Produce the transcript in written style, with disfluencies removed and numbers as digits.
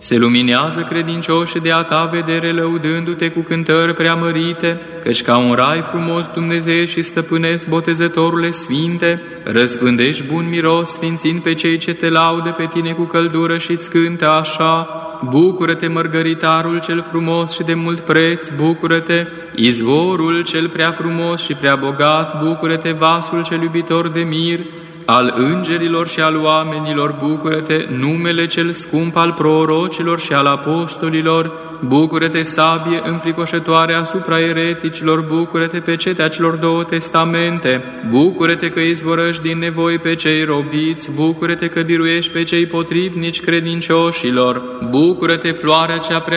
Se luminează credincioșii de a ta vedere, lăudându-te cu cântări preamărite, căci ca un rai frumos Dumnezeu și stăpânesc, Botezătorule Sfinte, răspândești bun miros, sfințind pe cei ce te laudă pe tine cu căldură și-ți cântă așa: bucură-te, mărgăritarul cel frumos și de mult preț, bucură-te, izvorul cel prea frumos și prea bogat, bucură-te, vasul cel iubitor de mir, al îngerilor și al oamenilor, bucură-te, numele cel scump al prorocilor și al apostolilor, bucură-te, sabie înfricoșătoare asupra ereticilor, bucură-te, pecetea celor două testamente, bucură-te că izvorăști din nevoi pe cei robiți, bucură-te că biruiești pe cei potrivnici credincioșilor, bucură-te, floarea cea prea